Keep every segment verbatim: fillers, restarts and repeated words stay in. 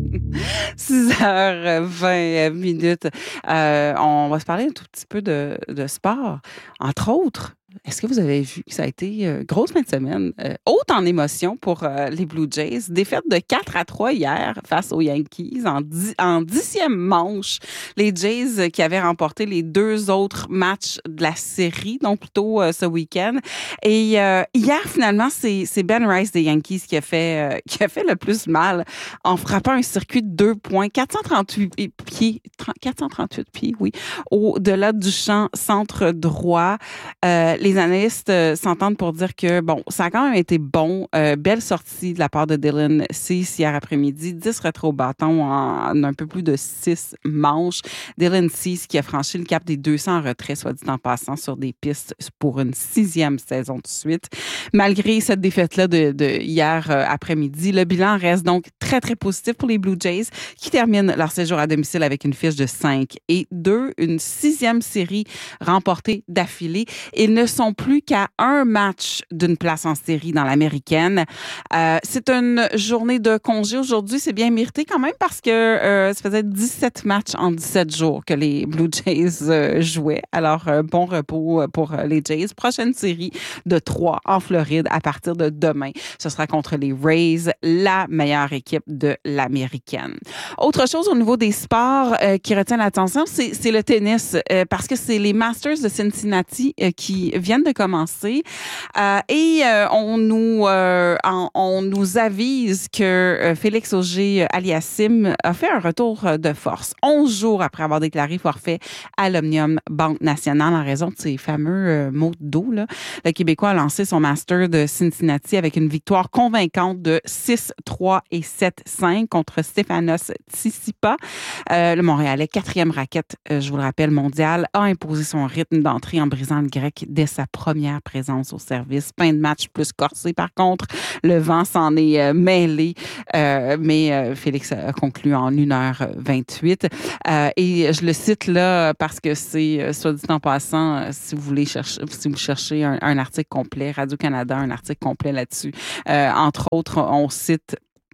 six heures vingt minutes. Euh, on va se parler un tout petit peu de, de sport. Entre autres, est-ce que vous avez vu que ça a été euh, grosse fin de semaine, euh, haute en émotion pour euh, les Blue Jays? Défaite de quatre à trois hier face aux Yankees en, dix, en dixième manche. Les Jays euh, qui avaient remporté les deux autres matchs de la série, donc plutôt euh, ce week-end. Et euh, hier, finalement, c'est, c'est Ben Rice des Yankees qui a, fait, euh, qui a fait le plus mal en frappant un circuit de deux points, quatre cent trente-huit pieds, quatre cent trente-huit pieds, oui, au-delà du champ centre droit. Euh, les analystes euh, s'entendent pour dire que, bon, ça a quand même été bon. Euh, belle sortie de la part de Dylan Cease hier après-midi. dix retraits au bâton en, en un peu plus de six manches. Dylan Cease qui a franchi le cap des deux cents retraits, soit dit en passant, sur des pistes pour une sixième saison de suite. Malgré cette défaite-là de, de hier euh, après-midi, le bilan reste donc très, très positif pour les Blue Jays qui terminent leur séjour à domicile avec une fiche de cinq et deux, une sixième série remportée d'affilée. Ils ne sont plus qu'à un match d'une place en série dans l'américaine. Euh, c'est une journée de congé aujourd'hui. C'est bien mérité quand même parce que euh, ça faisait dix-sept matchs en dix-sept jours que les Blue Jays euh, jouaient. Alors, euh, bon repos pour euh, les Jays. Prochaine série de trois en Floride à partir de demain. Ce sera contre les Rays, la meilleure équipe de l'américaine. Autre chose au niveau des sports euh, qui retient l'attention, c'est, c'est le tennis euh, parce que c'est les Masters de Cincinnati euh, qui viennent de commencer euh, et euh, on nous euh, on, on nous avise que euh, Félix Auger-Aliassime a fait un retour de force onze jours après avoir déclaré forfait à l'Omnium Banque Nationale en raison de ses fameux euh, maux de dos. Là. Le Québécois a lancé son Master de Cincinnati avec une victoire convaincante de six trois et sept cinq contre Stefanos Tsitsipas. Euh, le Montréalais, quatrième raquette, euh, je vous le rappelle, mondial, a imposé son rythme d'entrée en brisant le grec dès sa première présence au service. Fin de match plus corsé, par contre. Le vent s'en est euh, mêlé, euh, mais euh, Félix a conclu en une heure vingt-huit. Euh, et je le cite là parce que c'est, euh, soit dit en passant, euh, si vous voulez chercher, si vous cherchez un, un article complet, Radio-Canada, un article complet là-dessus. Euh, entre autres, on cite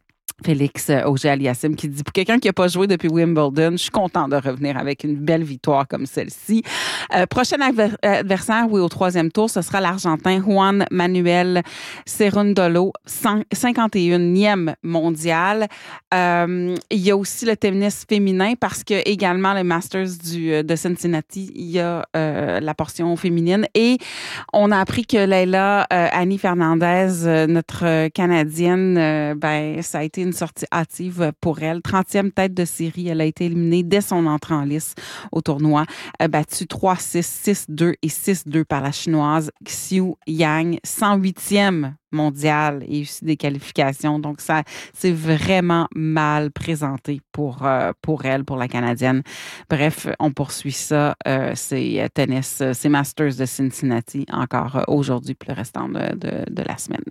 Félix Auger-Aliassime qui dit « Pour quelqu'un qui n'a pas joué depuis Wimbledon, je suis content de revenir avec une belle victoire comme celle-ci. Euh, » Prochain adver- adversaire, oui, au troisième tour, ce sera l'Argentin Juan Manuel Cerundolo, cinquante et unième mondial. Euh, il y a aussi le tennis féminin parce que également le Masters du, de Cincinnati, il y a euh, la portion féminine. Et on a appris que Leila euh, Annie Fernandez, euh, notre Canadienne, euh, ben ça a été une sortie hâtive pour elle. trentième tête de série, elle a été éliminée dès son entrée en lice au tournoi, euh, battue trois six, six deux et six deux par la Chinoise Xiu Yang, cent huitième mondiale et aussi des qualifications. Donc, ça, c'est vraiment mal présenté pour, euh, pour elle, pour la Canadienne. Bref, on poursuit ça. Euh, c'est tennis, c'est Masters de Cincinnati encore euh, aujourd'hui, puis le restant de, de, de la semaine.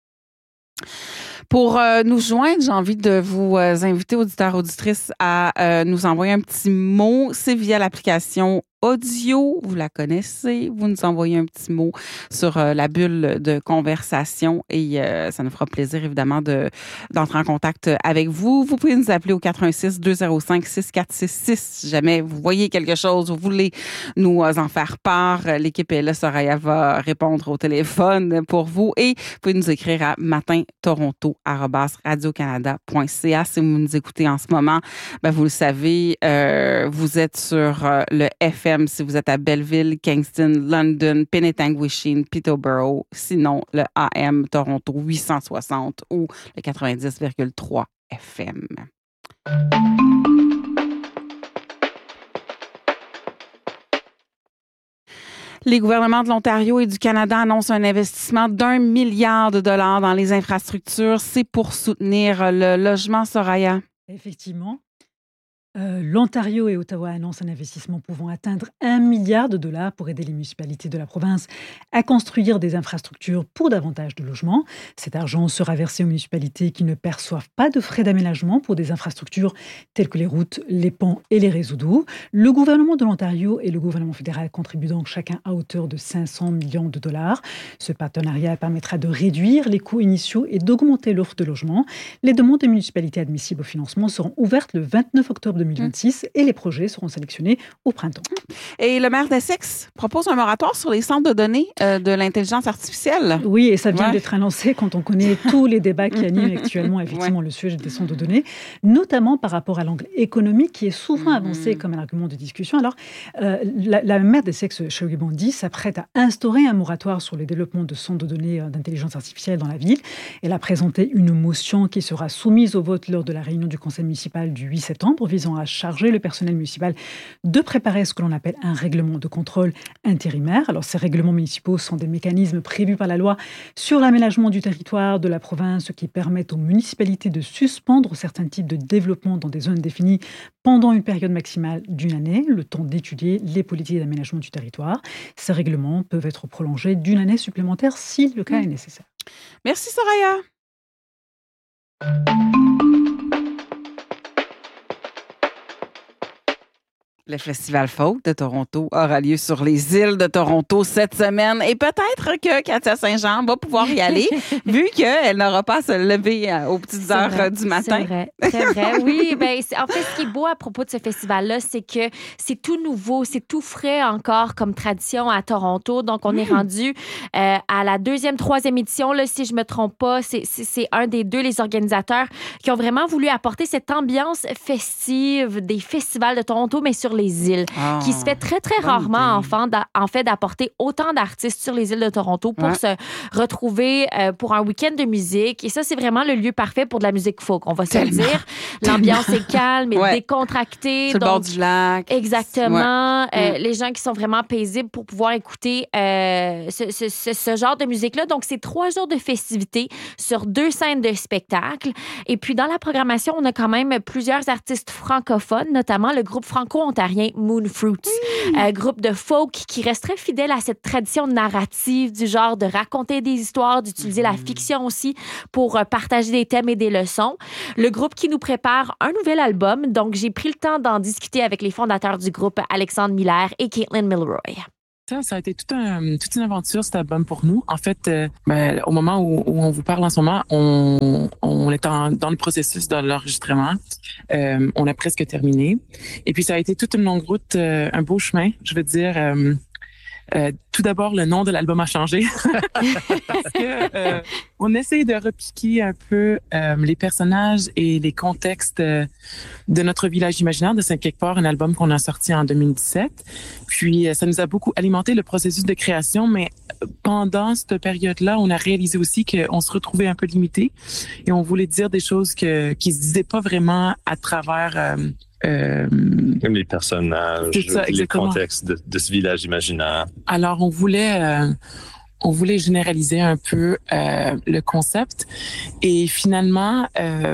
Pour euh, nous joindre, j'ai envie de vous euh, inviter, auditeurs, auditrices, à euh, nous envoyer un petit mot. C'est via l'application audio, vous la connaissez, vous nous envoyez un petit mot sur euh, la bulle de conversation et euh, ça nous fera plaisir évidemment de, d'entrer en contact avec vous. Vous pouvez nous appeler au quatre un six, deux zéro cinq, six quatre six six si jamais vous voyez quelque chose, vous voulez nous en faire part. L'équipe est là, Soraya va répondre au téléphone pour vous et vous pouvez nous écrire à matintoronto arobase radiocanada point c a. Si vous nous écoutez en ce moment, ben vous le savez, euh, vous êtes sur euh, le F M si vous êtes à Belleville, Kingston, London, Penetanguishene, Peterborough. Sinon, le A M Toronto huit cent soixante ou le quatre-vingt-dix virgule trois F M. Les gouvernements de l'Ontario et du Canada annoncent un investissement d'un milliard de dollars dans les infrastructures. C'est pour soutenir le logement, Soraya. Effectivement. Euh, L'Ontario et Ottawa annoncent un investissement pouvant atteindre un milliard de dollars pour aider les municipalités de la province à construire des infrastructures pour davantage de logements. Cet argent sera versé aux municipalités qui ne perçoivent pas de frais d'aménagement pour des infrastructures telles que les routes, les ponts et les réseaux d'eau. Le gouvernement de l'Ontario et le gouvernement fédéral contribuent donc chacun à hauteur de cinq cents millions de dollars. Ce partenariat permettra de réduire les coûts initiaux et d'augmenter l'offre de logements. Les demandes des municipalités admissibles au financement seront ouvertes le vingt-neuf octobre deux mille vingt-six et les projets seront sélectionnés au printemps. Et le maire d'Essex propose un moratoire sur les centres de données euh, de l'intelligence artificielle. Oui, et ça vient ouais. d'être annoncé quand on connaît tous les débats qui animent actuellement effectivement ouais. le sujet des centres de données, notamment par rapport à l'angle économique qui est souvent avancé mmh. comme un argument de discussion. Alors, euh, la, la maire d'Essex, Shirley Bondi, s'apprête à instaurer un moratoire sur le développement de centres de données d'intelligence artificielle dans la ville. Elle a présenté une motion qui sera soumise au vote lors de la réunion du conseil municipal du huit septembre visant à charger le personnel municipal de préparer ce que l'on appelle un règlement de contrôle intérimaire. Alors, ces règlements municipaux sont des mécanismes prévus par la loi sur l'aménagement du territoire de la province qui permettent aux municipalités de suspendre certains types de développement dans des zones définies pendant une période maximale d'une année, le temps d'étudier les politiques d'aménagement du territoire. Ces règlements peuvent être prolongés d'une année supplémentaire si le cas est nécessaire. Merci, Soraya. Le Festival Folk de Toronto aura lieu sur les îles de Toronto cette semaine et peut-être que Katia Saint-Jean va pouvoir y aller vu qu'elle n'aura pas à se lever aux petites c'est heures vrai, du matin. C'est vrai, c'est vrai. Oui, ben, en fait, ce qui est beau à propos de ce festival-là, c'est que c'est tout nouveau, c'est tout frais encore comme tradition à Toronto. Donc, on mmh. est rendu euh, à la deuxième, troisième édition, là, si je me trompe pas. C'est, c'est, c'est un des deux, les organisateurs, qui ont vraiment voulu apporter cette ambiance festive des festivals de Toronto, mais sur les îles, oh, qui se fait très, très rarement, en, en fait, d'apporter autant d'artistes sur les îles de Toronto pour ouais. se retrouver euh, pour un week-end de musique. Et ça, c'est vraiment le lieu parfait pour de la musique folk, on va se le dire. L'ambiance est calme et ouais. décontractée. Sur le bord du lac. Exactement. Ouais. Euh, mm. Les gens qui sont vraiment paisibles pour pouvoir écouter euh, ce, ce, ce, ce genre de musique-là. Donc, c'est trois jours de festivités sur deux scènes de spectacle. Et puis, dans la programmation, on a quand même plusieurs artistes francophones, notamment le groupe franco-ontarien Moonfruits, mmh. euh, groupe de folk qui reste très fidèle à cette tradition narrative du genre de raconter des histoires, d'utiliser mmh. la fiction aussi pour euh, partager des thèmes et des leçons. Le groupe qui nous prépare un nouvel album, donc j'ai pris le temps d'en discuter avec les fondateurs du groupe, Alexandre Miller et Caitlin Milroy. Ça, ça a été toute, un, toute une aventure, cet album, pour nous. En fait, euh, ben, au moment où, où on vous parle en ce moment, on, on est en, dans le processus de l'enregistrement. Euh, on a presque terminé. Et puis, ça a été toute une longue route, euh, un beau chemin, je veux dire. Euh, Euh, tout d'abord, le nom de l'album a changé parce que euh, on essaye de repiquer un peu euh, les personnages et les contextes euh, de notre village imaginaire de Saint-Quelque-Part, un album qu'on a sorti en deux mille dix-sept. Puis, euh, ça nous a beaucoup alimenté le processus de création, mais pendant cette période-là, on a réalisé aussi qu'on se retrouvait un peu limité et on voulait dire des choses que qui se disaient pas vraiment à travers euh, Euh, Comme les personnages, ça, les contextes de, de ce village imaginaire. Alors, on voulait, euh, on voulait généraliser un peu euh, le concept et finalement, euh,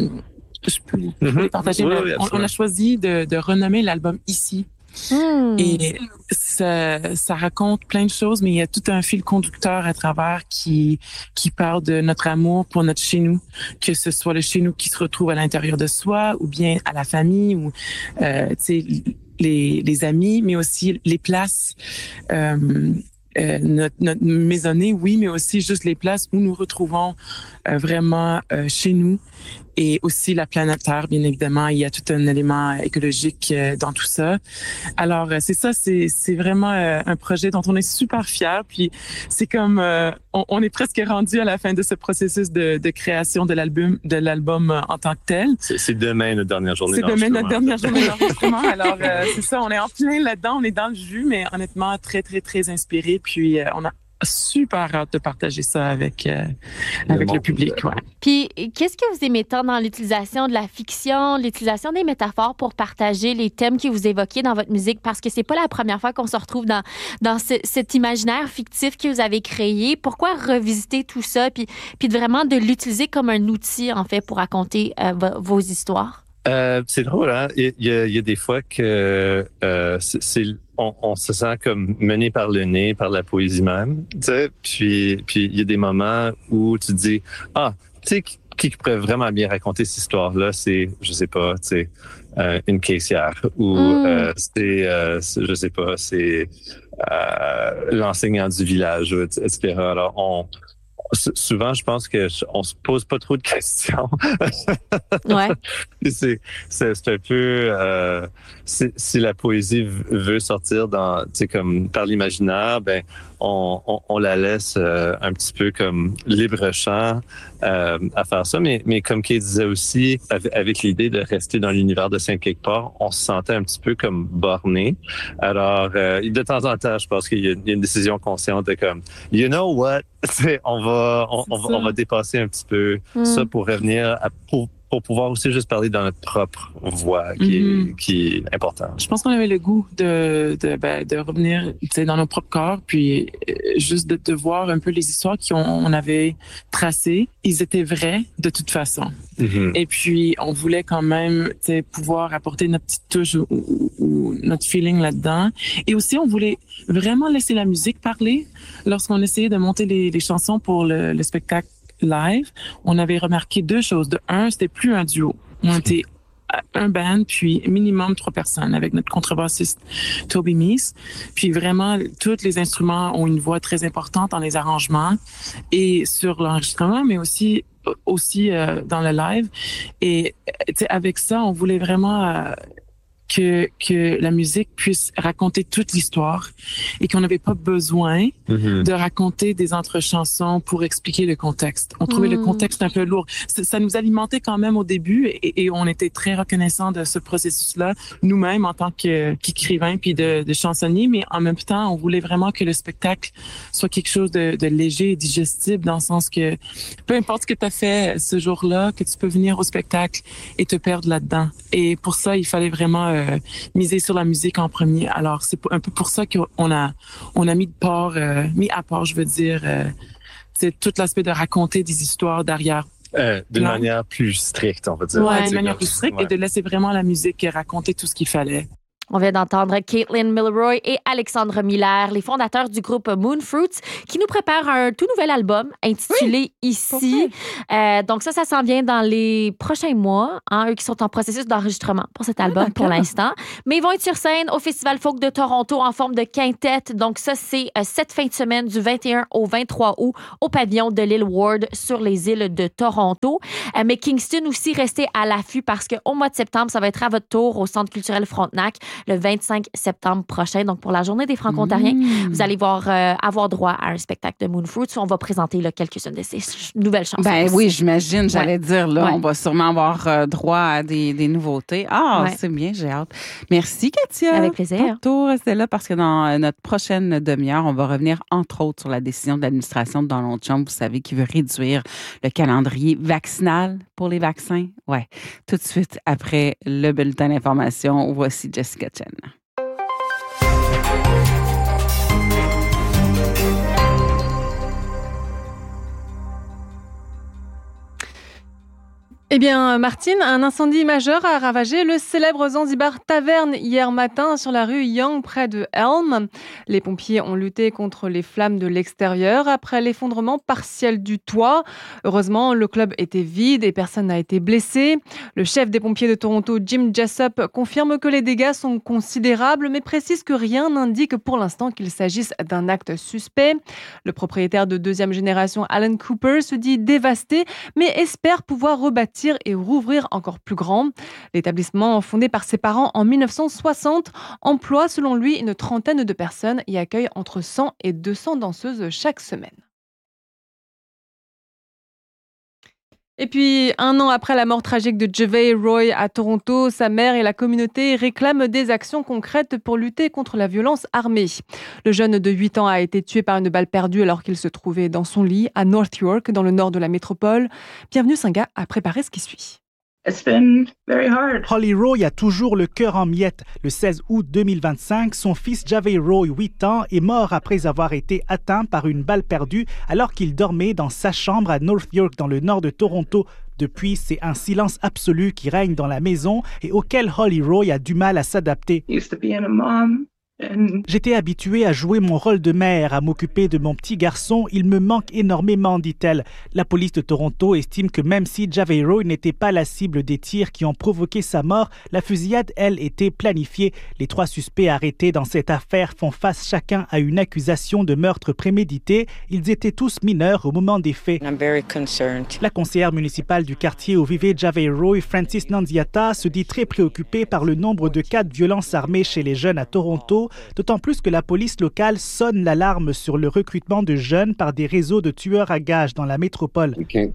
je peux, mm-hmm. je peux partager. Oui, oui, on, on a choisi de, de renommer l'album Ici. Mmh. Et ça, ça raconte plein de choses, mais il y a tout un fil conducteur à travers qui qui parle de notre amour pour notre chez nous, que ce soit le chez nous qui se retrouve à l'intérieur de soi, ou bien à la famille, ou euh, tu sais les les amis, mais aussi les places. Euh, Euh, notre, notre maisonnée, oui, mais aussi juste les places où nous retrouvons euh, vraiment euh, chez nous et aussi la planète Terre, bien évidemment. Il y a tout un élément écologique euh, dans tout ça. Alors, euh, c'est ça, c'est, c'est vraiment euh, un projet dont on est super fiers. Puis, c'est comme, euh, on, on est presque rendu à la fin de ce processus de, de création de l'album, de l'album euh, en tant que tel. C'est, c'est demain notre dernière journée c'est d'enregistrement. C'est demain notre dernière journée d'enregistrement. Alors, euh, c'est ça, on est en plein là-dedans, on est dans le jus, mais honnêtement, très, très, très inspiré. Puis, euh, on a super hâte de partager ça avec, euh, le avec le public. Ouais. Puis, qu'est-ce que vous aimez tant dans l'utilisation de la fiction, l'utilisation des métaphores pour partager les thèmes que vous évoquez dans votre musique? Parce que c'est pas la première fois qu'on se retrouve dans, dans ce, cet imaginaire fictif que vous avez créé. Pourquoi revisiter tout ça puis, puis vraiment de l'utiliser comme un outil, en fait, pour raconter euh, vos histoires? Euh, c'est drôle, hein? Il y a, il y a des fois que euh, c'est, c'est on, on se sent comme mené par le nez, par la poésie même. Tu sais, puis puis il y a des moments où tu te dis ah, tu sais qui, qui pourrait vraiment bien raconter cette histoire-là, c'est je sais pas, tu sais, euh, une caissière ou mm. euh, c'est, euh, c'est je sais pas, c'est euh, l'enseignant du village, et cetera. Alors on souvent, je pense que on se pose pas trop de questions. Ouais. c'est, c'est, c'est un peu euh, si, si la poésie veut sortir dans, tu sais, comme par l'imaginaire, ben on, on, on la laisse euh, un petit peu comme libre champ euh, à faire ça. Mais, mais comme Kate disait aussi, avec, avec l'idée de rester dans l'univers de Saint-Quelque-Part, on se sentait un petit peu comme borné. Alors, euh, de temps en temps, je pense qu'il y a, il y a une décision consciente de comme, you know what, on va, on, on, on va dépasser un petit peu mm. ça pour revenir à pour, pour pouvoir aussi juste parler dans notre propre voix, qui, mm-hmm. est, qui est important. Je pense qu'on avait le goût de, de, ben, de revenir dans nos propres corps, puis juste de, de voir un peu les histoires qu'on avait tracées. Ils étaient vrais de toute façon. Mm-hmm. Et puis, on voulait quand même pouvoir apporter notre petite touche ou, ou, ou notre feeling là-dedans. Et aussi, on voulait vraiment laisser la musique parler. Lorsqu'on essayait de monter les, les chansons pour le, le spectacle live, on avait remarqué deux choses. De un, c'était plus un duo. On était un band, puis minimum trois personnes avec notre contrebassiste Toby Meese. Puis vraiment, tous les instruments ont une voix très importante dans les arrangements et sur l'enregistrement, mais aussi aussi euh, dans le live. Et avec ça, on voulait vraiment euh, que que la musique puisse raconter toute l'histoire et qu'on n'avait pas besoin mm-hmm. de raconter des entre-chansons pour expliquer le contexte. On trouvait mm. le contexte un peu lourd. Ça, ça nous alimentait quand même au début et, et on était très reconnaissants de ce processus-là, nous-mêmes en tant que, qu'écrivains puis de, de chansonniers, mais en même temps, on voulait vraiment que le spectacle soit quelque chose de, de léger et digestible dans le sens que peu importe ce que tu as fait ce jour-là, que tu peux venir au spectacle et te perdre là-dedans. Et pour ça, il fallait vraiment euh, miser sur la musique en premier. Alors, c'est un peu pour ça qu'on a, on a mis de part, euh, mis à part, je veux dire, euh, c'est tout l'aspect de raconter des histoires derrière. Euh, d'une Là. manière plus stricte, on va dire. Ouais, d'une manière plus stricte ouais. et de laisser vraiment la musique raconter tout ce qu'il fallait. On vient d'entendre Caitlin Milroy et Alexandre Miller, les fondateurs du groupe Moonfruits, qui nous préparent un tout nouvel album intitulé oui, Ici. Euh, donc ça, ça s'en vient dans les prochains mois. Hein, eux qui sont en processus d'enregistrement pour cet album ah, pour l'instant. Mais ils vont être sur scène au Festival Folk de Toronto en forme de quintette. Donc ça, c'est euh, cette fin de semaine du vingt et un au vingt-trois août au pavillon de l'île Ward sur les îles de Toronto. Euh, mais Kingston aussi, restez à l'affût parce qu'au mois de septembre, ça va être à votre tour au Centre culturel Frontenac le vingt-cinq septembre prochain. Donc, pour la Journée des Franco-Ontariens, mmh. vous allez voir, euh, avoir droit à un spectacle de Moonfruits où on va présenter là, quelques-unes de ces ch- nouvelles chansons. Ben aussi. oui, j'imagine, ouais. j'allais dire, là, ouais. on va sûrement avoir euh, droit à des, des nouveautés. Ah, ouais. c'est bien, j'ai hâte. Merci, Katia. Avec plaisir. Tantôt, restez là parce que dans notre prochaine demi-heure, on va revenir, entre autres, sur la décision de l'administration de Donald Trump, vous savez, qui veut réduire le calendrier vaccinal pour les vaccins. Ouais. Tout de suite après le bulletin d'information, voici Jessica Chen. Eh bien, Martine, un incendie majeur a ravagé le célèbre Zanzibar Taverne hier matin sur la rue Young près de Elm. Les pompiers ont lutté contre les flammes de l'extérieur après l'effondrement partiel du toit. Heureusement, le club était vide et personne n'a été blessé. Le chef des pompiers de Toronto, Jim Jessup, confirme que les dégâts sont considérables, mais précise que rien n'indique pour l'instant qu'il s'agisse d'un acte suspect. Le propriétaire de deuxième génération, Alan Cooper, se dit dévasté, mais espère pouvoir rebâtir et rouvrir encore plus grand. L'établissement, fondé par ses parents en dix-neuf cent soixante, emploie selon lui une trentaine de personnes et accueille entre cent et deux cents danseuses chaque semaine. Et puis, un an après la mort tragique de Javay Roy à Toronto, sa mère et la communauté réclament des actions concrètes pour lutter contre la violence armée. Le jeune de huit ans a été tué par une balle perdue alors qu'il se trouvait dans son lit à North York, dans le nord de la métropole. Bienvenue Singa a préparé ce qui suit. It's been very hard. Holly Roy a toujours le cœur en miettes. Le seize août deux mille vingt-cinq, son fils Javay Roy, huit ans, est mort après avoir été atteint par une balle perdue alors qu'il dormait dans sa chambre à North York, dans le nord de Toronto. Depuis, c'est un silence absolu qui règne dans la maison et auquel Holly Roy a du mal à s'adapter. Used to being a mom. J'étais habituée à jouer mon rôle de mère, à m'occuper de mon petit garçon. Il me manque énormément, dit-elle. La police de Toronto estime que même si Javay Roy n'était pas la cible des tirs qui ont provoqué sa mort, la fusillade, elle, était planifiée. Les trois suspects arrêtés dans cette affaire font face chacun à une accusation de meurtre prémédité. Ils étaient tous mineurs au moment des faits. I'm very concerned. La conseillère municipale du quartier où vivait Javay Roy, Francis Nunziata, se dit très préoccupée par le nombre de cas de violence armée chez les jeunes à Toronto. D'autant plus que la police locale sonne l'alarme sur le recrutement de jeunes par des réseaux de tueurs à gages dans la métropole.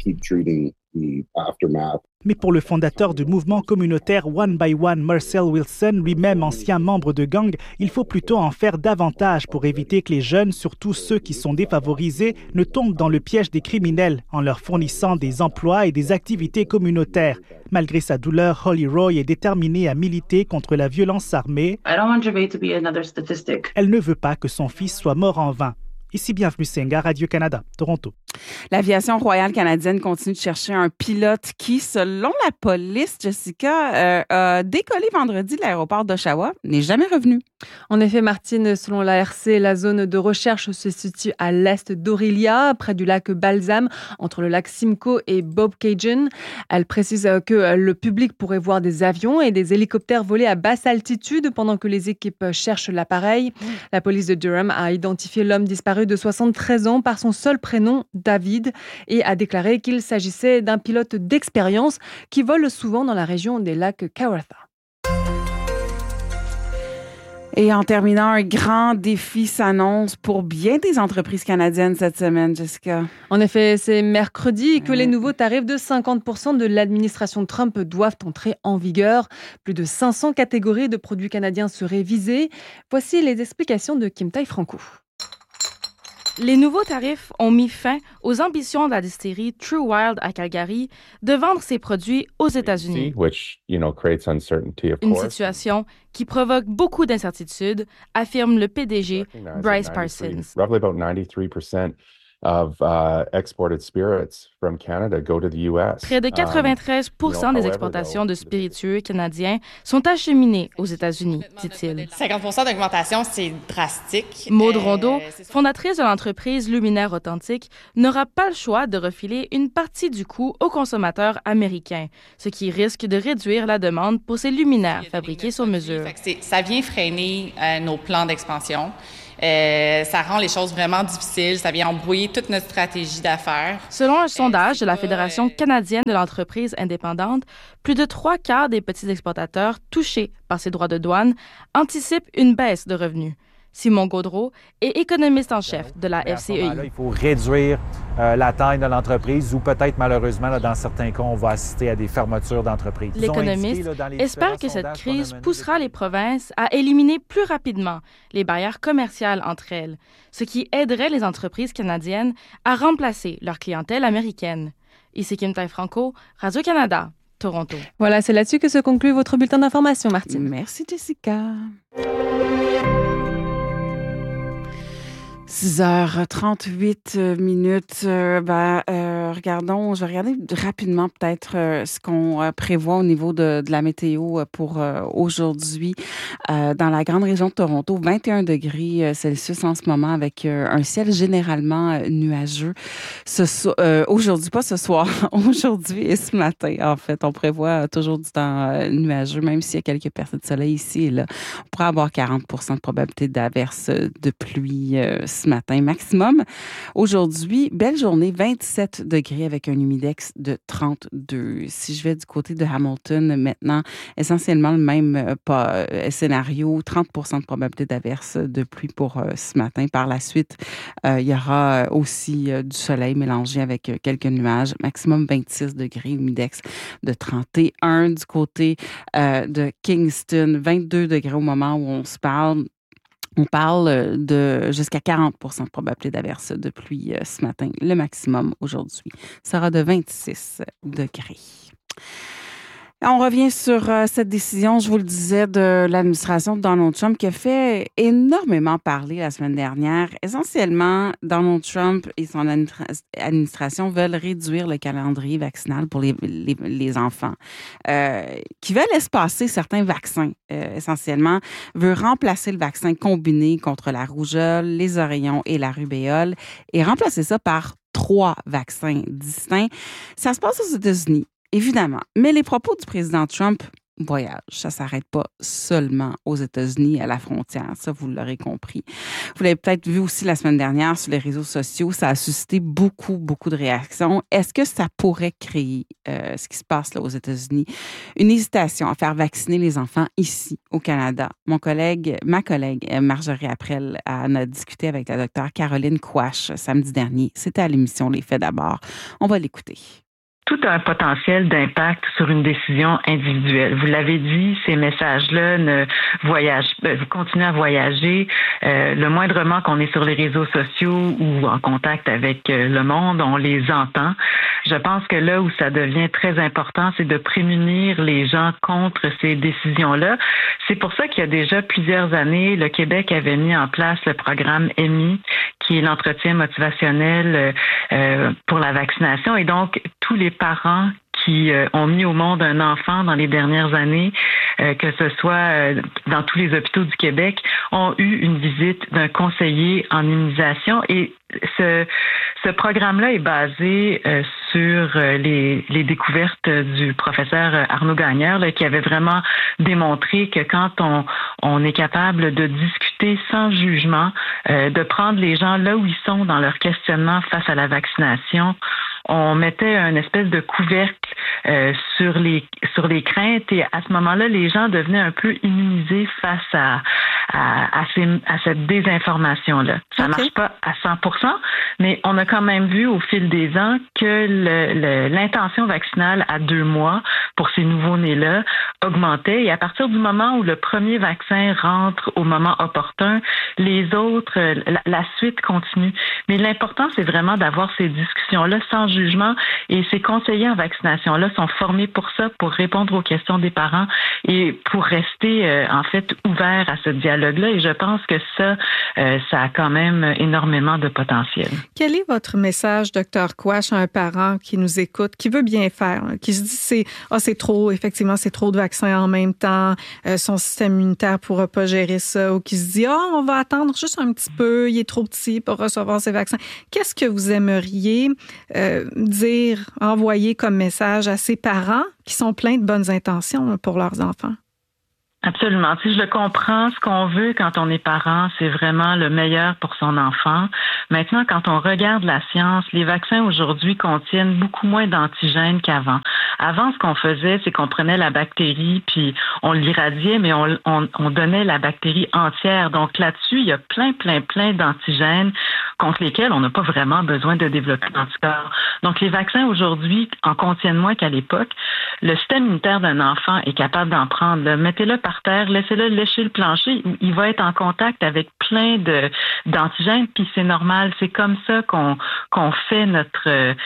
Mais pour le fondateur du mouvement communautaire One by One, Marcel Wilson, lui-même ancien membre de gang, il faut plutôt en faire davantage pour éviter que les jeunes, surtout ceux qui sont défavorisés, ne tombent dans le piège des criminels en leur fournissant des emplois et des activités communautaires. Malgré sa douleur, Holly Roy est déterminée à militer contre la violence armée. I don't want Javay to be another statistic. Elle ne veut pas que son fils soit mort en vain. Ici, bienvenue Senga, Radio-Canada, Toronto. L'Aviation royale canadienne continue de chercher un pilote qui, selon la police, Jessica, euh, a décollé vendredi de l'aéroport d'Oshawa, n'est jamais revenu. En effet, Martine, selon l'A R C, la zone de recherche se situe à l'est d'Orillia, près du lac Balsam, entre le lac Simcoe et Bobcaygeon. Elle précise que le public pourrait voir des avions et des hélicoptères voler à basse altitude pendant que les équipes cherchent l'appareil. La police de Durham a identifié l'homme disparu de soixante-treize ans par son seul prénom, David, et a déclaré qu'il s'agissait d'un pilote d'expérience qui vole souvent dans la région des lacs Kawartha. Et en terminant, un grand défi s'annonce pour bien des entreprises canadiennes cette semaine, Jessica. En effet, c'est mercredi que les nouveaux tarifs de cinquante pour cent de l'administration Trump doivent entrer en vigueur. Plus de cinq cents catégories de produits canadiens seraient visées. Voici les explications de Kim Tai-Franco. Les nouveaux tarifs ont mis fin aux ambitions de la distillerie True Wild à Calgary de vendre ses produits aux États-Unis. Which, you know, creates uncertainty, of Une course. situation qui provoque beaucoup d'incertitudes, affirme le P D G Bryce Parsons. Roughly about ninety-three percent of uh, exported spirits from Canada go to the U S. Près de quatre-vingt-treize pour cent des exportations de spiritueux canadiens sont acheminées aux États-Unis, dit-il. cinquante pour cent d'augmentation, c'est drastique. Maude Rondeau, fondatrice de l'entreprise Luminaire Authentique, n'aura pas le choix de refiler une partie du coût aux consommateurs américains, ce qui risque de réduire la demande pour ces luminaires fabriqués sur mesure. Ça vient freiner euh, nos plans d'expansion. Euh, ça rend les choses vraiment difficiles, ça vient embrouiller toute notre stratégie d'affaires. Selon un sondage de la Fédération canadienne de l'entreprise indépendante, plus de trois quarts des petits exportateurs touchés par ces droits de douane anticipent une baisse de revenus. Simon Gaudreau est économiste en chef de la F C E I. Il faut réduire euh, la taille de l'entreprise ou peut-être malheureusement, là, dans certains cas, on va assister à des fermetures d'entreprises. L'économiste espère que cette crise poussera les provinces à éliminer plus rapidement les barrières commerciales entre elles, ce qui aiderait les entreprises canadiennes à remplacer leur clientèle américaine. Ici Kim Tai-Franco, Radio-Canada, Toronto. Voilà, c'est là-dessus que se conclut votre bulletin d'information, Martine. Merci, Jessica. six heures trente-huit minutes. Euh, ben, euh, regardons, je vais regarder rapidement peut-être euh, ce qu'on euh, prévoit au niveau de, de la météo pour euh, aujourd'hui. Euh, dans la grande région de Toronto, vingt et un degrés Celsius en ce moment avec euh, un ciel généralement euh, nuageux. Ce so- euh, aujourd'hui, pas ce soir, aujourd'hui et ce matin, en fait. On prévoit toujours du temps euh, nuageux, même s'il y a quelques percées de soleil ici et là. On pourrait avoir quarante pour cent de probabilité d'averse de pluie euh, ce matin maximum. Aujourd'hui, belle journée, vingt-sept degrés avec un humidex de trente-deux. Si je vais du côté de Hamilton maintenant, essentiellement le même euh, pas, euh, scénario, trente pour cent de probabilité d'averse de pluie pour euh, ce matin. Par la suite, euh, il y aura aussi euh, du soleil mélangé avec euh, quelques nuages, maximum vingt-six degrés, humidex de trente et un. Du côté euh, de Kingston, vingt-deux degrés au moment où on se parle. On parle de jusqu'à quarante pour cent de probabilité d'averse de pluie ce matin. Le maximum aujourd'hui sera de vingt-six degrés. On revient sur euh, cette décision, je vous le disais, de l'administration de Donald Trump qui a fait énormément parler la semaine dernière. Essentiellement, Donald Trump et son administration veulent réduire le calendrier vaccinal pour les, les, les enfants, euh, qui veulent espacer certains vaccins, euh, essentiellement, veut remplacer le vaccin combiné contre la rougeole, les oreillons et la rubéole et remplacer ça par trois vaccins distincts. Ça se passe aux États-Unis. Évidemment. Mais les propos du président Trump voyagent. Ça ne s'arrête pas seulement aux États-Unis, à la frontière. Ça, vous l'aurez compris. Vous l'avez peut-être vu aussi la semaine dernière sur les réseaux sociaux. Ça a suscité beaucoup, beaucoup de réactions. Est-ce que ça pourrait créer euh, ce qui se passe là aux États-Unis? Une hésitation à faire vacciner les enfants ici, au Canada. Mon collègue, ma collègue Marjorie Aprel en a discuté avec la docteure Caroline Quach samedi dernier. C'était à l'émission Les Faits d'abord. On va l'écouter. Tout a un potentiel d'impact sur une décision individuelle. Vous l'avez dit, ces messages-là ne voyagent, vous continuez à voyager. Euh, le moindrement qu'on est sur les réseaux sociaux ou en contact avec le monde, on les entend. Je pense que là où ça devient très important, c'est de prémunir les gens contre ces décisions-là. C'est pour ça qu'il y a déjà plusieurs années, le Québec avait mis en place le programme E M I, qui est l'entretien motivationnel euh, pour la vaccination. Et donc, tous les parents qui euh, ont mis au monde un enfant dans les dernières années, euh, que ce soit euh, dans tous les hôpitaux du Québec, ont eu une visite d'un conseiller en immunisation. Et ce, ce programme-là est basé euh, sur euh, les, les découvertes du professeur Arnaud Gagnère, là, qui avait vraiment démontré que quand on, on est capable de discuter sans jugement, euh, de prendre les gens là où ils sont dans leur questionnement face à la vaccination, on mettait une espèce de couvercle euh, sur les sur les craintes et à ce moment-là, les gens devenaient un peu immunisés face à à, à, ces, à cette désinformation-là. Ça okay. marche pas à cent pour cent, mais on a quand même vu au fil des ans que le, le, l'intention vaccinale à deux mois pour ces nouveaux-nés-là augmentait et à partir du moment où le premier vaccin rentre au moment opportun, les autres, la, la suite continue. Mais l'important, c'est vraiment d'avoir ces discussions-là sans jugement et ces conseillers en vaccination-là sont formés pour ça, pour répondre aux questions des parents et pour rester euh, en fait ouverts à ce dialogue-là. Et je pense que ça, euh, ça a quand même énormément de potentiel. Quel est votre message, docteur Quach, à un parent qui nous écoute, qui veut bien faire, qui se dit c'est ah, c'est trop, effectivement, c'est trop de vaccins en même temps, euh, son système immunitaire ne pourra pas gérer ça, ou qui se dit ah, on va attendre juste un petit peu, il est trop petit pour recevoir ces vaccins. Qu'est-ce que vous aimeriez euh, dire, envoyer comme message à ces parents qui sont pleins de bonnes intentions pour leurs enfants? Absolument. Si je le comprends, ce qu'on veut quand on est parent, c'est vraiment le meilleur pour son enfant. Maintenant, quand on regarde la science, les vaccins aujourd'hui contiennent beaucoup moins d'antigènes qu'avant. Avant, ce qu'on faisait, c'est qu'on prenait la bactérie puis on l'irradiait, mais on, on, on donnait la bactérie entière. Donc là-dessus, il y a plein, plein, plein d'antigènes contre lesquels on n'a pas vraiment besoin de développer d'anticorps. Donc les vaccins aujourd'hui en contiennent moins qu'à l'époque. Le système immunitaire d'un enfant est capable d'en prendre. Là. Mettez-le par terre, laissez-le lécher le plancher. Il va être en contact avec plein de d'antigènes, puis c'est normal. C'est comme ça qu'on qu'on fait notre euh,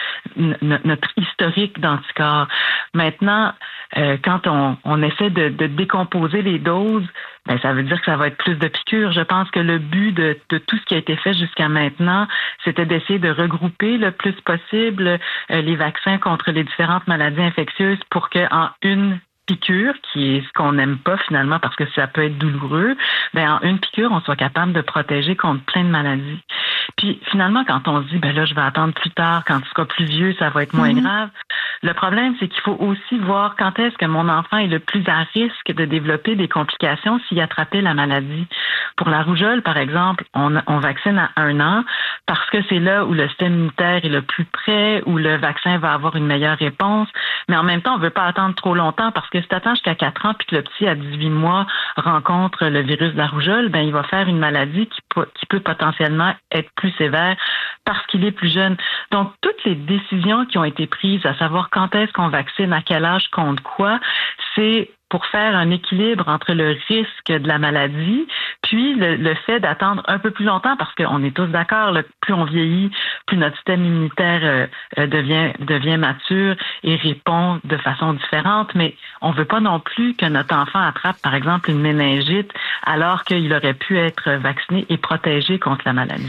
notre historique d'anticorps. Maintenant, euh, quand on, on essaie de, de décomposer les doses, ben ça veut dire que ça va être plus de piqûres. Je pense que le but de, de tout ce qui a été fait jusqu'à maintenant, c'était d'essayer de regrouper le plus possible euh, les vaccins contre les différentes maladies infectieuses pour qu'en une piqûre, qui est ce qu'on n'aime pas finalement parce que ça peut être douloureux, ben en une piqûre, on soit capable de protéger contre plein de maladies. Puis finalement, quand on se dit, ben là, je vais attendre plus tard, quand tu seras plus vieux, ça va être moins mm-hmm. grave. Le problème, c'est qu'il faut aussi voir quand est-ce que mon enfant est le plus à risque de développer des complications s'il attrapait la maladie. Pour la rougeole, par exemple, on, on vaccine à un an parce que c'est là où le système immunitaire est le plus près, où le vaccin va avoir une meilleure réponse. Mais en même temps, on veut pas attendre trop longtemps parce que si tu attends jusqu'à quatre ans puis que le petit à dix-huit mois rencontre le virus de la rougeole, ben il va faire une maladie qui peut, qui peut potentiellement être plus sévère parce qu'il est plus jeune. Donc, toutes les décisions qui ont été prises, à savoir quand est-ce qu'on vaccine, à quel âge, contre quoi, c'est pour faire un équilibre entre le risque de la maladie Puis, le, le fait d'attendre un peu plus longtemps, parce qu'on est tous d'accord, là, plus on vieillit, plus notre système immunitaire euh, devient, devient mature et répond de façon différente. Mais on veut pas non plus que notre enfant attrape, par exemple, une méningite alors qu'il aurait pu être vacciné et protégé contre la maladie.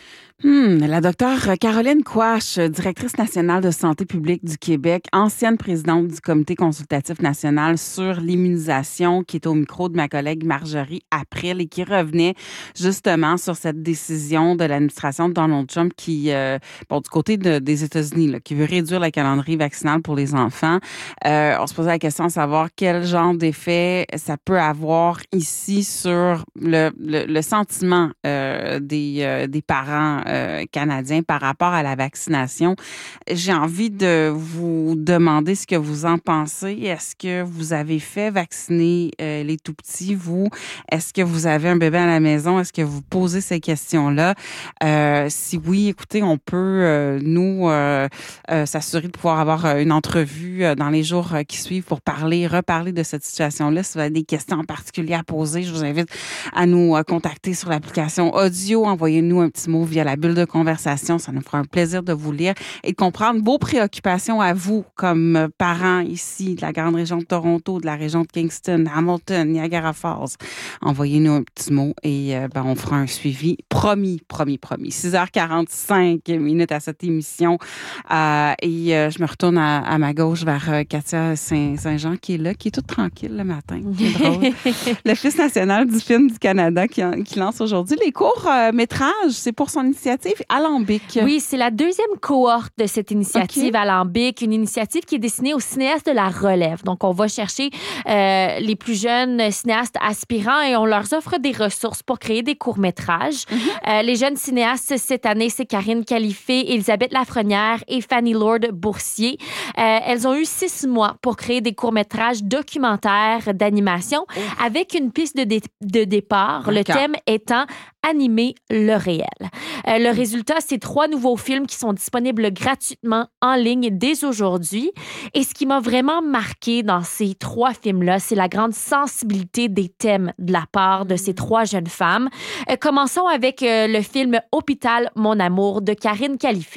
Hmm, la docteure Caroline Quach, directrice nationale de santé publique du Québec, ancienne présidente du Comité consultatif national sur l'immunisation, qui est au micro de ma collègue Marjorie April et qui revenait justement sur cette décision de l'administration de Donald Trump qui, euh, bon, du côté de, des États-Unis, là, qui veut réduire la calendrier vaccinal pour les enfants. Euh, on se posait la question de savoir quel genre d'effet ça peut avoir ici sur le, le, le sentiment euh, des, euh, des parents Euh, canadiens par rapport à la vaccination. J'ai envie de vous demander ce que vous en pensez. Est-ce que vous avez fait vacciner euh, les tout-petits, vous? Est-ce que vous avez un bébé à la maison? Est-ce que vous posez ces questions-là? Euh, si oui, écoutez, on peut, euh, nous, euh, euh, s'assurer de pouvoir avoir une entrevue euh, dans les jours euh, qui suivent pour parler, reparler de cette situation-là. Si vous avez des questions en particulier à poser, je vous invite à nous euh, contacter sur l'application audio. Envoyez-nous un petit mot via la bulle de conversation. Ça nous fera un plaisir de vous lire et de comprendre vos préoccupations à vous comme parents ici de la grande région de Toronto, de la région de Kingston, Hamilton, Niagara Falls. Envoyez-nous un petit mot et euh, ben, on fera un suivi. Promis, promis, promis. six heures quarante-cinq minutes à cette émission. Euh, et euh, je me retourne à, à ma gauche vers euh, Katia Saint- Saint-Jean qui est là, qui est toute tranquille le matin. C'est drôle. L'Office national du film du Canada qui, qui lance aujourd'hui les courts-métrages. C'est pour son initiative Alambic. Oui, c'est la deuxième cohorte de cette initiative okay. Alambic, une initiative qui est destinée aux cinéastes de la relève. Donc, on va chercher euh, les plus jeunes cinéastes aspirants et on leur offre des ressources pour créer des courts-métrages. Mm-hmm. Euh, les jeunes cinéastes cette année, c'est Karine Califé, Elisabeth Lafrenière et Fanny Lord Boursier. Euh, elles ont eu six mois pour créer des courts-métrages documentaires d'animation oh. avec une piste de, dé- de départ, okay. le thème étant animer le réel. Euh, le résultat, c'est trois nouveaux films qui sont disponibles gratuitement en ligne dès aujourd'hui. Et ce qui m'a vraiment marqué dans ces trois films-là, c'est la grande sensibilité des thèmes de la part de ces trois jeunes femmes. Euh, commençons avec euh, le film Hôpital, mon amour de Karine Califé.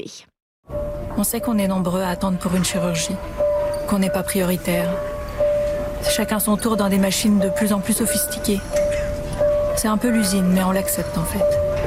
On sait qu'on est nombreux à attendre pour une chirurgie, qu'on n'est pas prioritaire. Chacun son tour dans des machines de plus en plus sophistiquées. C'est un peu l'usine, mais on l'accepte en fait.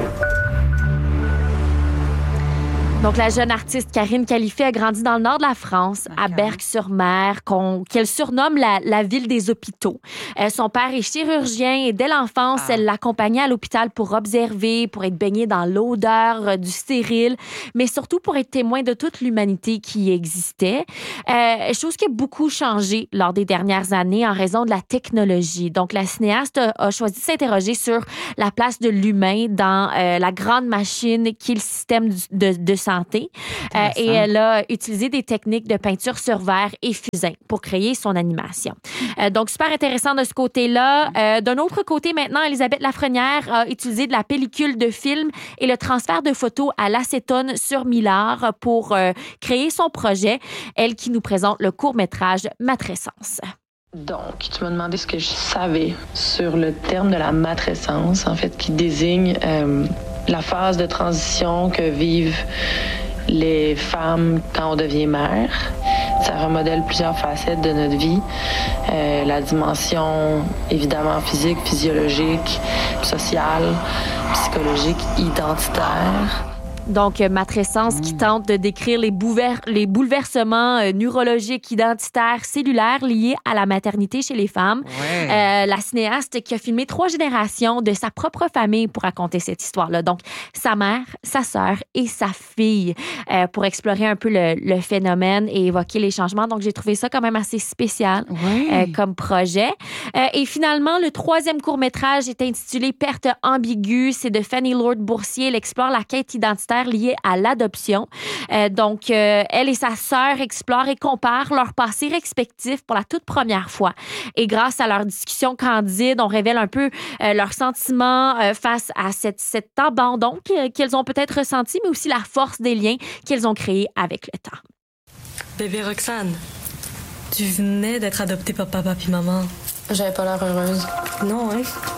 Donc, la jeune artiste Karine Califé a grandi dans le nord de la France, okay. à Berck-sur-Mer, qu'on, qu'elle surnomme la, la ville des hôpitaux. Euh, son père est chirurgien et dès l'enfance, ah. elle l'accompagnait à l'hôpital pour observer, pour être baignée dans l'odeur euh, du stérile, mais surtout pour être témoin de toute l'humanité qui existait. Euh, chose qui a beaucoup changé lors des dernières années en raison de la technologie. Donc, la cinéaste a, a choisi de s'interroger sur la place de l'humain dans euh, la grande machine qui est le système de, de santé. Euh, et elle a utilisé des techniques de peinture sur verre et fusain pour créer son animation. Euh, donc, super intéressant de ce côté-là. Euh, d'un autre côté, maintenant, Elisabeth Lafrenière a utilisé de la pellicule de film et le transfert de photos à l'acétone sur millard pour euh, créer son projet. Elle qui nous présente le court-métrage Matrescence. Donc, tu m'as demandé ce que je savais sur le terme de la matrescence, en fait, qui désigne euh, la phase de transition que vivent les femmes quand on devient mère. Ça remodèle plusieurs facettes de notre vie. Euh, la dimension, évidemment, physique, physiologique, sociale, psychologique, identitaire. Donc, Matrescence mmh. qui tente de décrire les, bouver- les bouleversements euh, neurologiques, identitaires, cellulaires liés à la maternité chez les femmes. Ouais. Euh, la cinéaste qui a filmé trois générations de sa propre famille pour raconter cette histoire-là. Donc, sa mère, sa sœur et sa fille euh, pour explorer un peu le, le phénomène et évoquer les changements. Donc, j'ai trouvé ça quand même assez spécial ouais. euh, comme projet. Euh, et finalement, le troisième court-métrage est intitulé Perte ambiguë. C'est de Fanny Lord Boursier. Elle explore la quête identitaire liée à l'adoption. Euh, donc, euh, elle et sa sœur explorent et comparent leurs passés respectifs pour la toute première fois. Et grâce à leur discussion candide, on révèle un peu euh, leurs sentiments euh, face à cette, cet abandon qu'elles ont peut-être ressenti, mais aussi la force des liens qu'elles ont créés avec le temps. Bébé Roxane, tu venais d'être adoptée par papa puis maman. J'avais pas l'air heureuse. Non, hein?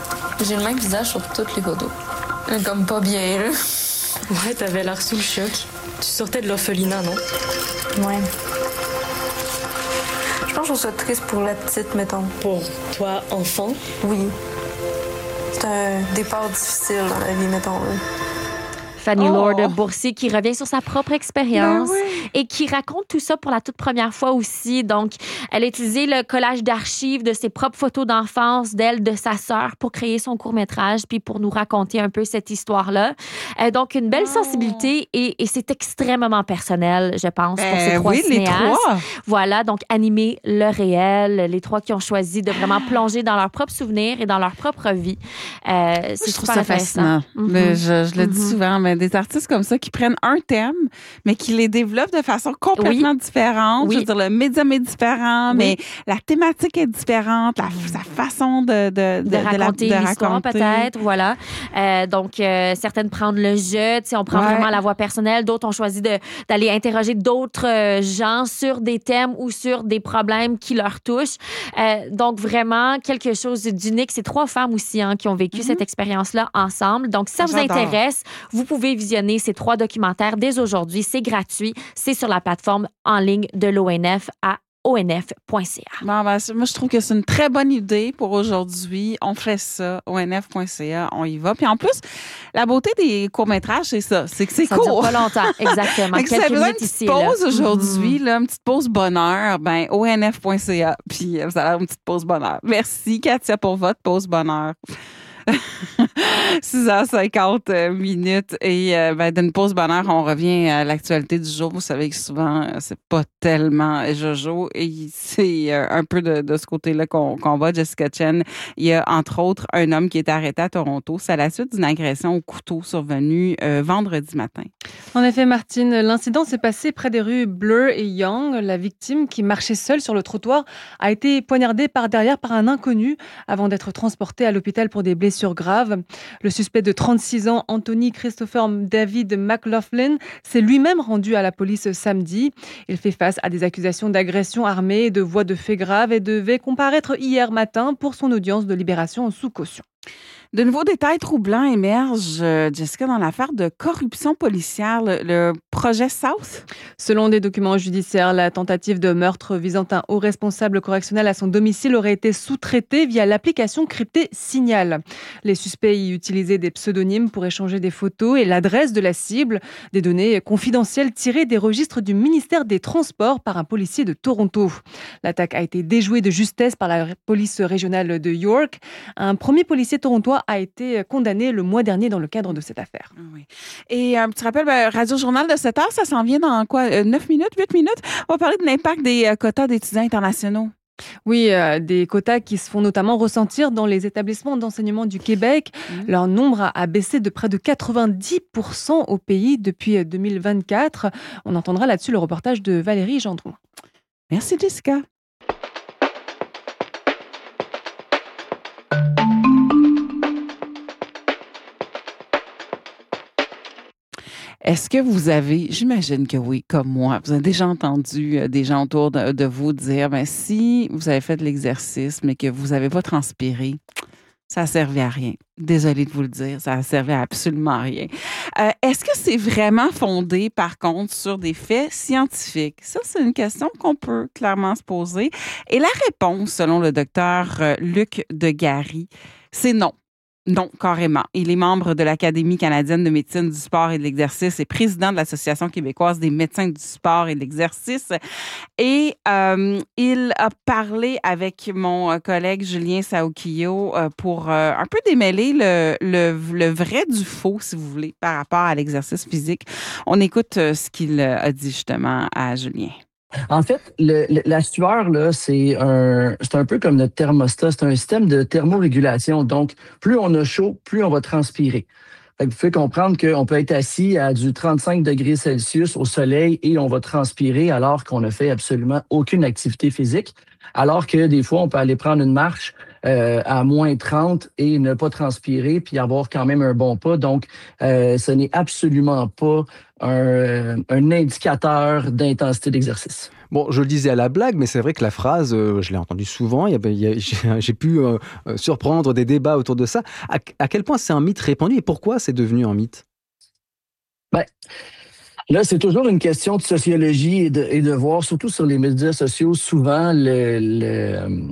J'ai le même visage sur toutes les photos. Comme pas bien, là. Ouais, t'avais l'air sous le choc. Tu sortais de l'orphelinat, non? Ouais. Je pense que je trouve ça triste pour la petite, mettons. Pour toi, enfant? Oui. C'est un départ difficile dans la vie, mettons. Là. Fanny Oh! Lord Boursier qui revient sur sa propre expérience Ben oui. et qui raconte tout ça pour la toute première fois aussi. Donc, elle a utilisé le collage d'archives de ses propres photos d'enfance, d'elle, de sa sœur, pour créer son court-métrage puis pour nous raconter un peu cette histoire-là. Euh, donc, une belle Oh. sensibilité et, et c'est extrêmement personnel, je pense, pour Ben ces trois oui, les cinéastes. trois. Voilà, donc animer le réel, les trois qui ont choisi de vraiment plonger dans leurs propres souvenirs et dans leur propre vie. Euh, c'est Je trouve super ça intéressant. fascinant. Mhm. Mais je, je le dis Mhm. souvent, mais des artistes comme ça qui prennent un thème, mais qui les développent de façon complètement différente. Oui. Je veux dire, le médium est différent, Oui. mais la thématique est différente, la, sa façon de, de, de, de raconter la- de l'histoire raconter. peut-être, voilà. Euh, donc, euh, certaines prennent le jeu, tu sais, on prend Ouais. vraiment la voix personnelle. D'autres ont choisi de- d'aller interroger d'autres euh, gens sur des thèmes ou sur des problèmes qui leur touchent. Euh, donc, vraiment, quelque chose d'unique. C'est trois femmes aussi hein, qui ont vécu cette expérience-là ensemble. Donc, si ça vous J'adore. intéresse, vous pouvez visionner ces trois documentaires dès aujourd'hui. C'est gratuit. C'est sur la plateforme en ligne de l'O N F à O N F point C A. Bon, ben, moi, je trouve que c'est une très bonne idée pour aujourd'hui. On fait ça, O N F point C A, on y va. Puis en plus, la beauté des courts-métrages, c'est ça, c'est que c'est Ça dure court. pas longtemps, exactement. Fait que si Quelques vous avez besoin minutes d'une ici petite et là. pause aujourd'hui, Mhm. là, une petite pause bonheur, ben O N F point C A, puis euh, vous allez avoir une petite pause bonheur. Merci, Katia, pour votre pause bonheur. six heures cinquante minutes et euh, ben, d'une pause bonheur, on revient à l'actualité du jour. Vous savez que souvent, euh, c'est pas tellement jojo et c'est euh, un peu de, de ce côté-là qu'on, qu'on va. Jessica Chen, il y a entre autres un homme qui est arrêté à Toronto. C'est à la suite d'une agression au couteau survenue euh, vendredi matin. En effet, Martine, l'incident s'est passé près des rues Blur et Young. La victime, qui marchait seule sur le trottoir, a été poignardée par derrière par un inconnu avant d'être transportée à l'hôpital pour des blessures graves. Le suspect de trente-six ans, Anthony Christopher David McLaughlin, s'est lui-même rendu à la police samedi. Il fait face à des accusations d'agression armée et de voies de fait graves et devait comparaître hier matin pour son audience de libération sous caution. De nouveaux détails troublants émergent, euh, Jessica, dans l'affaire de corruption policière, le, le projet South. Selon des documents judiciaires, la tentative de meurtre visant un haut responsable correctionnel à son domicile aurait été sous-traitée via l'application cryptée Signal. Les suspects y utilisaient des pseudonymes pour échanger des photos et l'adresse de la cible, des données confidentielles tirées des registres du ministère des Transports par un policier de Toronto. L'attaque a été déjouée de justesse par la police régionale de York. Un premier policier torontois a été condamné le mois dernier dans le cadre de cette affaire. Oui. Et un petit rappel, ben, Radio Journal de sept heures, ça s'en vient dans quoi? Euh, neuf minutes, huit minutes? On va parler de l'impact des euh, quotas d'étudiants internationaux. Oui, euh, des quotas qui se font notamment ressentir dans les établissements d'enseignement du Québec. Mmh. Leur nombre a, a baissé de près de quatre-vingt-dix pour cent au pays depuis deux mille vingt-quatre. On entendra là-dessus le reportage de Valérie Gendron. Merci, Jessica. Est-ce que vous avez, j'imagine que oui, comme moi, vous avez déjà entendu euh, des gens autour de, de vous dire, ben, si vous avez fait de l'exercice, mais que vous n'avez pas transpiré, ça n'a servi à rien. Désolée de vous le dire, ça n'a servi à absolument rien. Euh, est-ce que c'est vraiment fondé, par contre, sur des faits scientifiques? Ça, c'est une question qu'on peut clairement se poser. Et la réponse, selon le docteur Luc Degary, c'est non. Non, carrément. Il est membre de l'Académie canadienne de médecine du sport et de l'exercice et président de l'Association québécoise des médecins du sport et de l'exercice. Et euh, il a parlé avec mon collègue Julien Saoukio euh, pour euh, un peu démêler le, le, le vrai du faux, si vous voulez, par rapport à l'exercice physique. On écoute euh, ce qu'il a dit justement à Julien. En fait, le, le, la sueur, là, c'est un, c'est un peu comme notre thermostat. C'est un système de thermorégulation. Donc, plus on a chaud, plus on va transpirer. Fait que vous pouvez comprendre qu'on peut être assis à du trente-cinq degrés Celsius au soleil et on va transpirer alors qu'on ne fait absolument aucune activité physique. Alors que des fois, on peut aller prendre une marche euh, à moins trente et ne pas transpirer puis avoir quand même un bon pas. Donc, euh, ce n'est absolument pas un, un indicateur d'intensité d'exercice. Bon, je le disais à la blague, mais c'est vrai que la phrase, euh, je l'ai entendue souvent, il y a, il y a, j'ai, j'ai pu euh, surprendre des débats autour de ça. À, à quel point c'est un mythe répandu et pourquoi c'est devenu un mythe? Ben, là, c'est toujours une question de sociologie et de, et de voir, surtout sur les médias sociaux, souvent, le, le,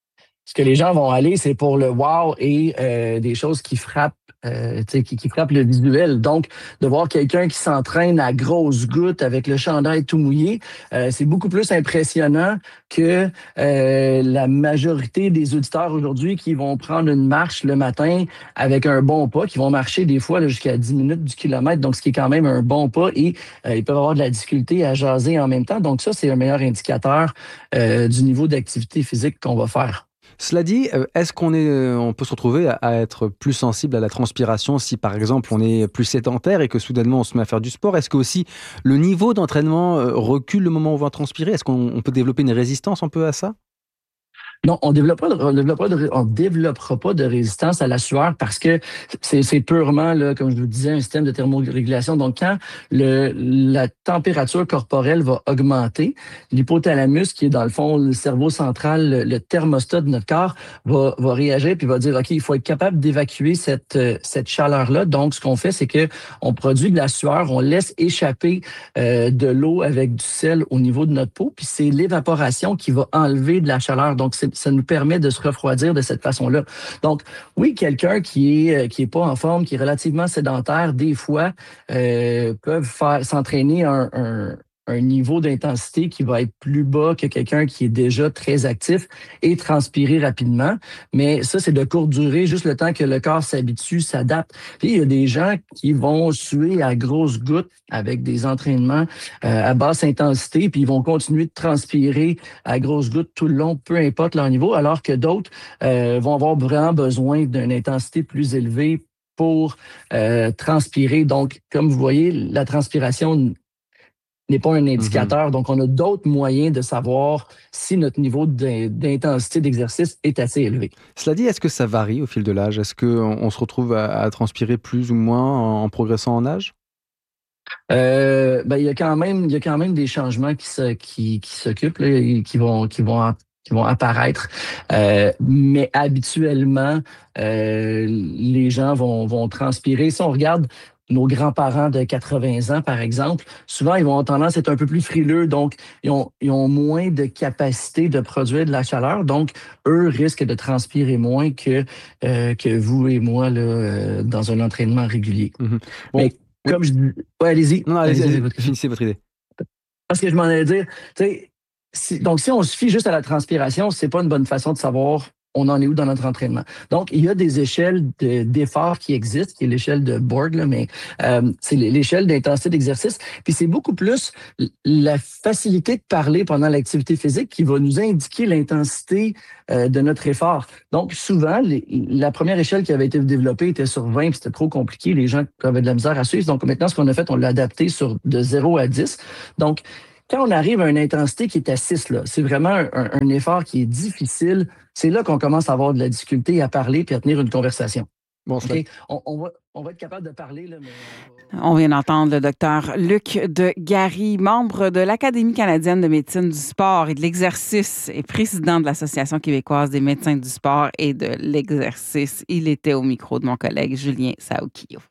ce que les gens vont aller, c'est pour le wow et euh, des choses qui frappent, euh, qui, qui frappent le visuel. Donc, de voir quelqu'un qui s'entraîne à grosses gouttes avec le chandail tout mouillé, euh, c'est beaucoup plus impressionnant que euh, la majorité des auditeurs aujourd'hui qui vont prendre une marche le matin avec un bon pas, qui vont marcher des fois là, jusqu'à dix minutes du kilomètre, donc ce qui est quand même un bon pas, et euh, ils peuvent avoir de la difficulté à jaser en même temps. Donc ça, c'est un meilleur indicateur euh, du niveau d'activité physique qu'on va faire. Cela dit, est-ce qu'on est, on peut se retrouver à, à être plus sensible à la transpiration si, par exemple, on est plus sédentaire et que soudainement on se met à faire du sport? Est-ce que aussi le niveau d'entraînement recule le moment où on va transpirer? Est-ce qu'on on peut développer une résistance un peu à ça? Non, on développera, on développera, de, on développera pas de résistance à la sueur parce que c'est, c'est purement, là, comme je vous disais, un système de thermorégulation. Donc, quand le, la température corporelle va augmenter, l'hypothalamus, qui est dans le fond le cerveau central, le, le thermostat de notre corps, va, va réagir puis va dire, OK, il faut être capable d'évacuer cette, cette chaleur-là. Donc, ce qu'on fait, c'est que on produit de la sueur, on laisse échapper euh, de l'eau avec du sel au niveau de notre peau, puis c'est l'évaporation qui va enlever de la chaleur. Donc, c'est ça nous permet de se refroidir de cette façon-là. Donc, oui, quelqu'un qui est qui est pas en forme, qui est relativement sédentaire, des fois, euh, peuvent faire s'entraîner à un, un, un niveau d'intensité qui va être plus bas que quelqu'un qui est déjà très actif et transpirer rapidement. Mais ça, c'est de courte durée, juste le temps que le corps s'habitue, s'adapte. Puis, il y a des gens qui vont suer à grosses gouttes avec des entraînements euh, à basse intensité, puis ils vont continuer de transpirer à grosses gouttes tout le long, peu importe leur niveau, alors que d'autres euh, vont avoir vraiment besoin d'une intensité plus élevée pour euh, transpirer. Donc, comme vous voyez, la transpiration n'est pas un indicateur. Mm-hmm. Donc, on a d'autres moyens de savoir si notre niveau d'intensité d'exercice est assez élevé. Cela dit, est-ce que ça varie au fil de l'âge? Est-ce qu'on se retrouve à, à transpirer plus ou moins en, en progressant en âge? Euh, ben, il y a quand même, il y a quand même des changements qui se, qui, qui s'occupent, là, qui vont, qui vont, qui vont apparaître. Euh, mais habituellement, euh, les gens vont, vont transpirer. Si on regarde nos grands-parents de quatre-vingts ans, par exemple, souvent, ils vont avoir tendance à être un peu plus frileux, donc ils ont, ils ont moins de capacité de produire de la chaleur, donc eux risquent de transpirer moins que, euh, que vous et moi là, euh, dans un entraînement régulier. Mm-hmm. Bon. Mais comme je dis... Ouais, allez-y. Non, allez-y, allez-y, allez-y. Finissez votre idée. Parce que je m'en allais dire, tu sais, si, donc si on se fie juste à la transpiration, c'est pas une bonne façon de savoir on en est où dans notre entraînement. Donc, il y a des échelles de, d'effort qui existent, qui est l'échelle de Borg, là, mais euh, c'est l'échelle d'intensité d'exercice. Puis c'est beaucoup plus la facilité de parler pendant l'activité physique qui va nous indiquer l'intensité euh, de notre effort. Donc, souvent, les, la première échelle qui avait été développée était sur vingt, puis c'était trop compliqué, les gens avaient de la misère à suivre. Donc, maintenant, ce qu'on a fait, on l'a adapté sur de zéro à dix. Donc, quand on arrive à une intensité qui est à six, là, c'est vraiment un, un effort qui est difficile. C'est là qu'on commence à avoir de la difficulté à parler puis à tenir une conversation. Bon, okay? on, on, va, on va être capable de parler. Là, mais on vient d'entendre le docteur Luc de Gary, membre de l'Académie canadienne de médecine du sport et de l'exercice et président de l'Association québécoise des médecins du sport et de l'exercice. Il était au micro de mon collègue Julien Saoukio.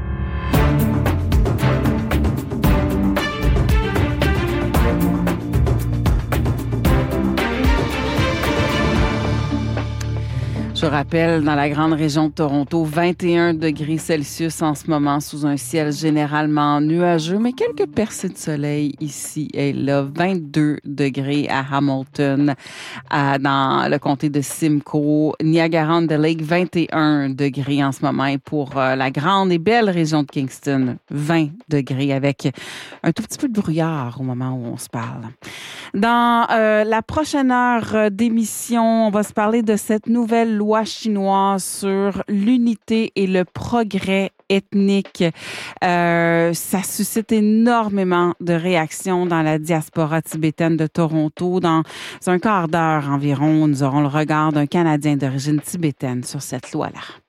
Je rappelle, dans la grande région de Toronto, vingt et un degrés Celsius en ce moment sous un ciel généralement nuageux, mais quelques percées de soleil ici et là. vingt-deux degrés à Hamilton, à, dans le comté de Simcoe. Niagara-on-the-Lake, vingt et un degrés en ce moment. Et pour euh, la grande et belle région de Kingston, vingt degrés avec un tout petit peu de brouillard au moment où on se parle. Dans euh, la prochaine heure d'émission, on va se parler de cette nouvelle loi chinoise sur l'unité et le progrès ethnique. Euh, ça suscite énormément de réactions dans la diaspora tibétaine de Toronto. Dans un quart d'heure environ, nous aurons le regard d'un Canadien d'origine tibétaine sur cette loi-là.